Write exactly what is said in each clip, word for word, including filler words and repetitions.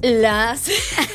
Las...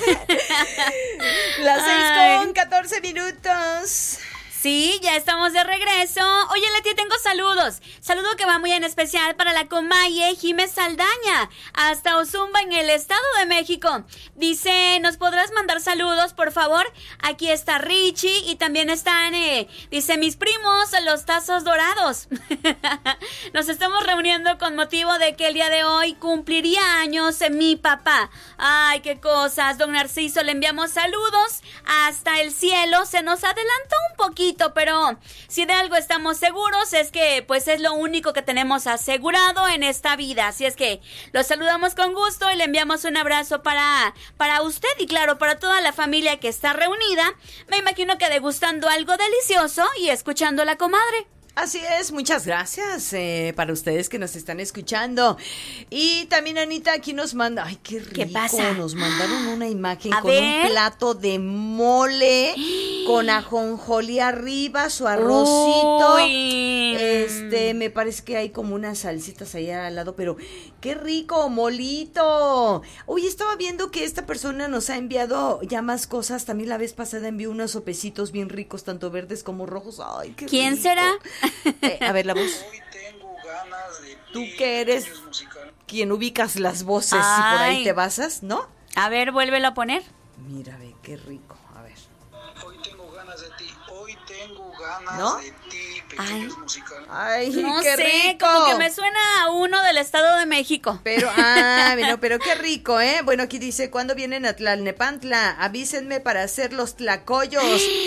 Las seis con catorce minutos. Sí, ya estamos de regreso. Oye, Leti, tengo saludos. Saludo que va muy en especial para la comaye Jiménez Saldaña, hasta Ozumba, en el Estado de México. Dice, ¿nos podrás mandar saludos, por favor? Aquí está Richie y también están, eh, dice, mis primos, los tazos dorados. Nos estamos reuniendo con motivo de que el día de hoy cumpliría años eh, mi papá. Ay, qué cosas. Don Narciso, le enviamos saludos hasta el cielo. Se nos adelantó un poquito, pero si de algo estamos seguros es que pues es lo único que tenemos asegurado en esta vida. Así es que los saludamos con gusto y le enviamos un abrazo para, para usted y claro, para toda la familia que está reunida. Me imagino que degustando algo delicioso y escuchando a la comadre. Así es, muchas gracias eh, para ustedes que nos están escuchando. Y también Anita aquí nos manda, ay, qué rico. ¿Qué pasa? Nos mandaron una imagen A con ver. un plato de mole con ajonjolí arriba, su arrocito. Uy. Este, me parece que hay como unas salsitas allá al lado, pero qué rico, molito. Oye, estaba viendo que esta persona nos ha enviado ya más cosas. También la vez pasada envió unos sopecitos bien ricos, tanto verdes como rojos. Ay, qué ¿Quién rico. será? Eh, a ver la voz. Hoy tengo ganas de Tú ti, que eres pequeños musicales. quien ubicas las voces y por ahí Ay. te basas, ¿no? A ver, vuélvelo a poner. Mira, ve, qué rico. A ver. Hoy tengo ganas de ti. Hoy tengo ganas ¿No? de ti, pequeños Ay. musicales. Ay, No qué sé, rico. como que me suena a uno del Estado de México. Pero, ah, bueno, pero qué rico, ¿eh? Bueno, aquí dice, ¿cuándo vienen a Tlalnepantla? Avísenme para hacer los tlacoyos.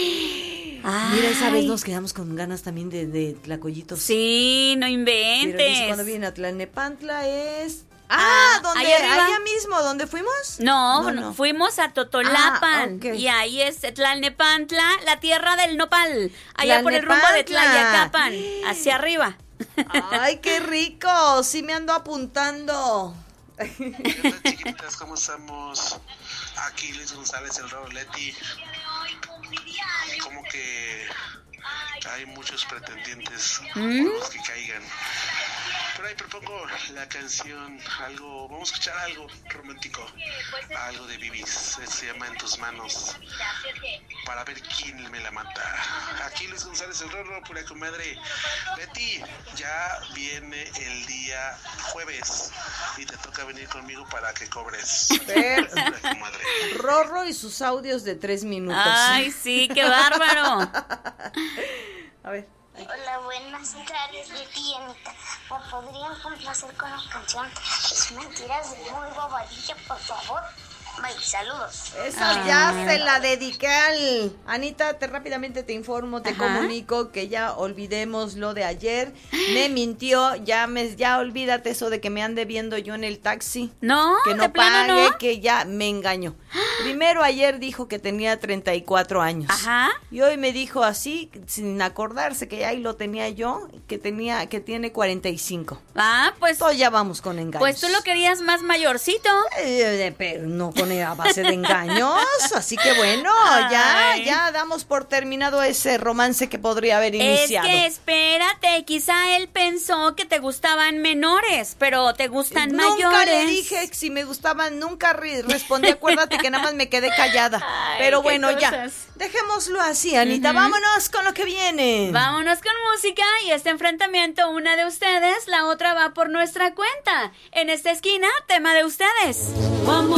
Ay. Mira, esa vez nos quedamos con ganas también de, de tlacoyitos. Sí, no Pero inventes. dice, ¿cuándo vienen a Tlalnepantla? Es... Ah, Ah, ¿dónde? ahí arriba. ¿Allá mismo? ¿Dónde fuimos? No, No, no, no. fuimos a Totolapan. Ah, ok. Y ahí es Tlalnepantla, la tierra del nopal. Allá por el rumbo de Tlalnepantla. Tlayacapan, hacia arriba. Ay, qué rico. Sí me ando apuntando. ¿Qué tal, chiquitas? ¿Cómo estamos? Aquí Luis González, el Roro Leti. Como que hay muchos pretendientes ¿Mm? por los que caigan. Pero ahí propongo la canción, algo, vamos a escuchar algo romántico, algo de Bibis, se llama En tus manos, para ver quién me la mata. Aquí Luis González, el Rorro, pura comadre. Betty, ya viene el día jueves y te toca venir conmigo para que cobres. Ver. Pura comadre. Rorro y sus audios de tres minutos. Ay, sí, qué bárbaro. A ver. Hola, buenas tardes, Betty y Anita. ¿Me podrían complacer con la canción Es Mentiras de Muy Bobadilla, por favor? Bye, saludos. Esa ya se la dediqué al... Anita, te rápidamente te informo, te Ajá. comunico que ya olvidemos lo de ayer. Me mintió, ya me, ya olvídate eso de que me ande viendo yo en el taxi. No, Que de no plano pague, no. que ya me engañó. Primero ayer dijo que tenía treinta y cuatro años. Ajá. Y hoy me dijo así, sin acordarse que ahí lo tenía yo, que tenía, que tiene cuarenta y cinco. Ah, pues, Entonces ya vamos con engaños. pues tú lo querías más mayorcito. Eh, pero no con a base de engaños, así que bueno, ya, Ay. ya damos por terminado ese romance que podría haber iniciado. Es que espérate, quizá él pensó que te gustaban menores, pero te gustan Nunca mayores. le dije si me gustaban, nunca re- respondí, acuérdate que nada más me quedé callada. Ay, Pero qué bueno, ya, cosas. dejémoslo así, Anita, Ujú. vámonos con lo que viene. Vámonos con música y este enfrentamiento, una de ustedes, la otra va por nuestra cuenta. En esta esquina, tema de ustedes. Vamos.